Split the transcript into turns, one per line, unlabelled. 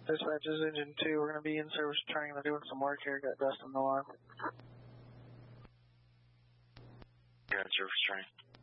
Dispatch is Engine 2. We're going to be in service training. They're doing some work here. Got dust on the line.
You're in service training.